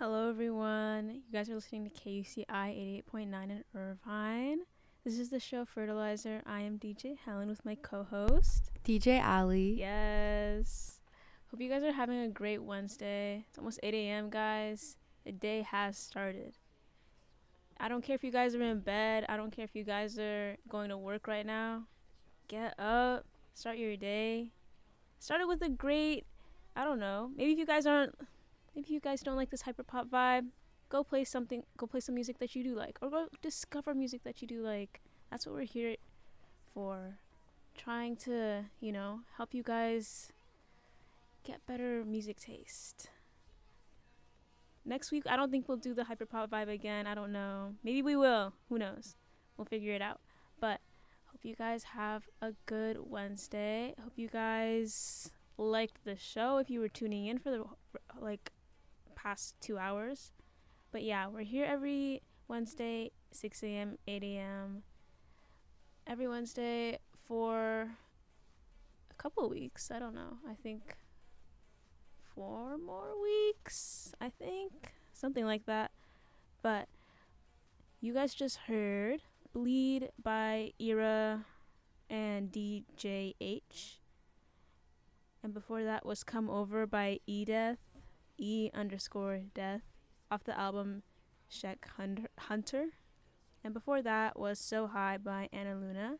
Hello, everyone. You guys are listening to KUCI 88.9 in Irvine. This is the show Fertilizer. I am DJ Helen with my co-host, DJ Ali. Yes. Hope you guys are having a great Wednesday. It's almost 8 a.m., guys. The day has started. I don't care if you guys are in bed. I don't care if you guys are going to work right now. Get up. Start your day. Start it with a great, I don't know. Maybe if you guys don't like this hyperpop vibe, go play some music that you do like, or go discover music that you do like. That's what we're here for. Trying to, help you guys get better music taste. Next week, I don't think we'll do the hyperpop vibe again. I don't know. Maybe we will. Who knows? We'll figure it out. But hope you guys have a good Wednesday. Hope you guys liked the show if you were tuning in for the past 2 hours. But yeah, we're here every Wednesday, 6 a.m., 8 a.m. Every Wednesday for a couple of weeks. I don't know. I think 4 more weeks. I think. Something like that. But you guys just heard Bleed by Era and DJH. And before that was Come Over by E-Death. E_death off the album Sheck Hunter. And before that was So High by Anna Luna.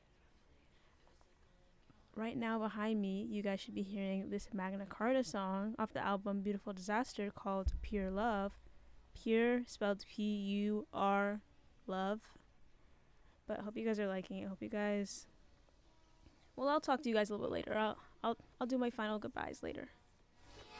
Right now behind me, you guys should be hearing this Magna Carta song off the album Beautiful Disaster called Pure Love. Pure spelled P-U-R love. But I hope you guys are liking it. I hope you guys... Well, I'll talk to you guys a little bit later. I'll do my final goodbyes later.